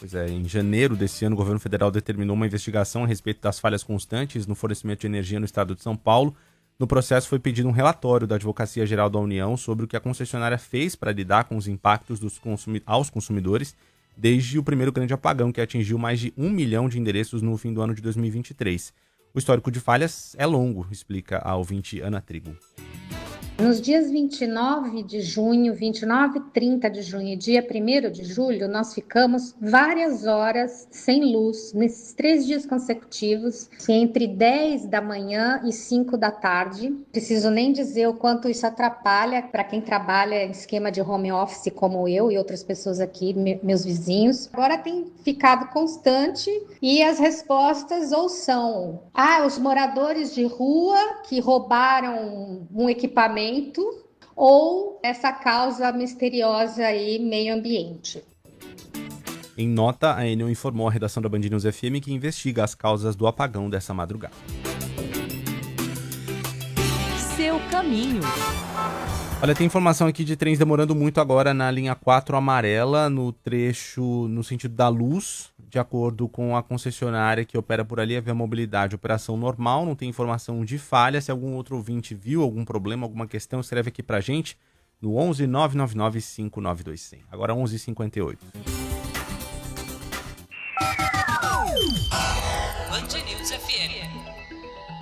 Pois é, em janeiro desse ano, o governo federal determinou uma investigação a respeito das falhas constantes no fornecimento de energia no estado de São Paulo. No processo foi pedido um relatório da Advocacia Geral da União sobre o que a concessionária fez para lidar com os impactos aos consumidores desde o primeiro grande apagão, que atingiu mais de 1 milhão de endereços no fim do ano de 2023. O histórico de falhas é longo, explica a ouvinte Ana Trigo. Nos dias 29 de junho, 29 e 30 de junho e dia 1º de julho, nós ficamos várias horas sem luz, nesses 3 dias consecutivos, entre 10 da manhã e 5 da tarde. Preciso nem dizer o quanto isso atrapalha para quem trabalha em esquema de home office como eu e outras pessoas aqui, meus vizinhos. Agora tem ficado constante e as respostas ou são: os moradores de rua que roubaram um equipamento, ou essa causa misteriosa aí, meio ambiente. Em nota, a Enel informou à redação da Band News FM que investiga as causas do apagão dessa madrugada. Seu caminho. Olha, tem informação aqui de trens demorando muito agora na linha 4 amarela, no trecho no sentido da Luz. De acordo com a concessionária que opera por ali, a Via Mobilidade, operação normal, não tem informação de falha. Se algum outro ouvinte viu algum problema, alguma questão, escreve aqui pra gente no 11 999 592 100. Agora 11h58. Band News FM.